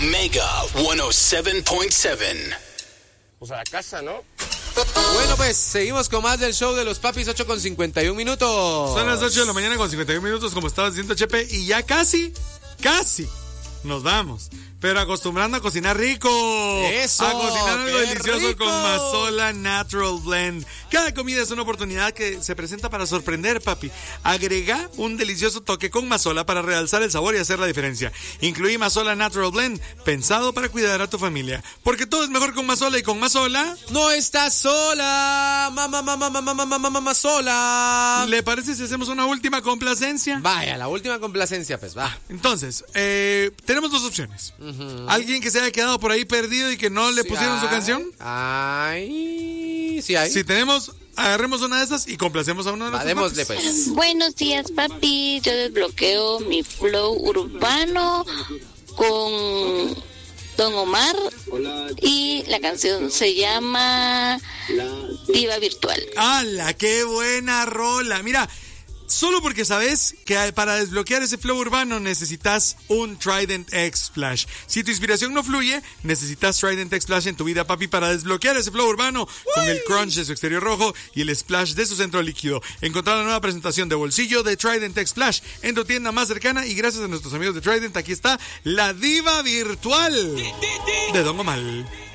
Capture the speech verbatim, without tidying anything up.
Mega ciento siete punto siete. Pues a la casa, ¿no? Bueno, pues seguimos con más del show de los papis, ocho con cincuenta y un minutos. Son las ocho de la mañana con cincuenta y un minutos, como estaba diciendo Chepe, y ya casi, casi nos vamos. Pero acostumbrando a cocinar rico. Eso, a cocinar algo qué delicioso rico. con Mazola Natural Blend. Cada comida es una oportunidad que se presenta para sorprender, papi. Agrega un delicioso toque con Mazola para realzar el sabor y hacer la diferencia. Incluí Mazola Natural Blend, pensado para cuidar a tu familia. Porque todo es mejor con Mazola, y con Mazola No estás sola, mamá, mamá, mamá, mamá, mamá, mamá, sola. ¿le parece si hacemos una última complacencia? Vaya, la última complacencia, pues va. Entonces, eh, tenemos dos opciones. Uh-huh. Alguien que se haya quedado por ahí perdido y que no le Sí pusieron hay. su canción. Ay, sí hay. Si tenemos, agarremos una de esas y complacemos a uno de los Démosle, pues. Buenos días, papi. Yo desbloqueo mi flow urbano con Don Omar y la canción se llama Diva Virtual. ¡Hala, qué buena rola! Mira, solo porque sabes que para desbloquear ese flow urbano necesitas un Trident X Splash. Si tu inspiración no fluye, necesitas Trident X Splash en tu vida, papi, para desbloquear ese flow urbano con el crunch de su exterior rojo y el splash de su centro líquido. Encontrar la nueva presentación de bolsillo de Trident X Splash en tu tienda más cercana, y gracias a nuestros amigos de Trident, aquí está la Diva Virtual de Don Omar.